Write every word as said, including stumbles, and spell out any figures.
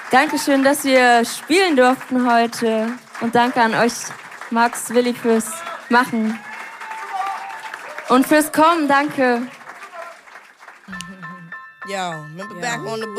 Dankeschön, dass wir spielen durften heute. Und danke an euch, Max, Willi, fürs Machen. Und fürs Kommen, danke. Yo, remember back on the